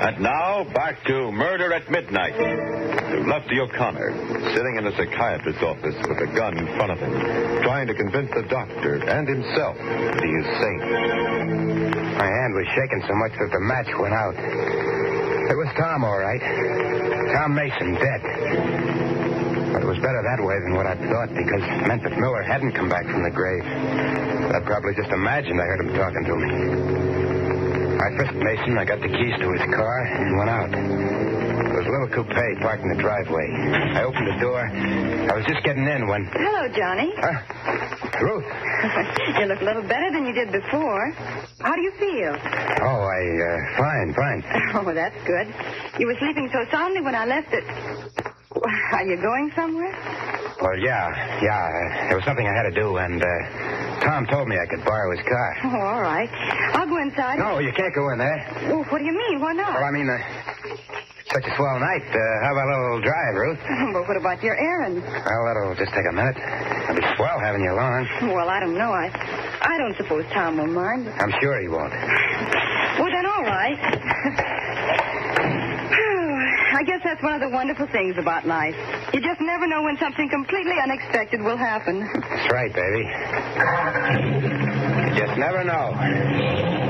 And now, back to Murder at Midnight. To Lefty O'Connor, sitting in a psychiatrist's office with a gun in front of him, trying to convince the doctor and himself that he is sane. My hand was shaking so much that the match went out. It was Tom, all right. Tom Mason, dead. But it was better that way than what I'd thought, because it meant that Miller hadn't come back from the grave. I'd probably just imagined I heard him talking to me. I frisked Mason, I got the keys to his car, and went out. There was a little coupe parked in the driveway. I opened the door. I was just getting in when... Hello, Johnny. Ruth. You look a little better than you did before. How do you feel? Oh, fine. Oh, that's good. You were sleeping so soundly when I left it. Are you going somewhere? Well, yeah. There was something I had to do, and Tom told me I could borrow his car. Oh, all right. I'll go inside. No, you can't go in there. Oh, what do you mean? Why not? Well, I mean, such a swell night. How about a little drive, Ruth? But what about your errand? Well, that'll just take a minute. It'll be swell having you along. Well, I don't know. I don't suppose Tom will mind. I'm sure he won't. Well, then, all right. I guess that's one of the wonderful things about life. You just never know when something completely unexpected will happen. That's right, baby. You just never know.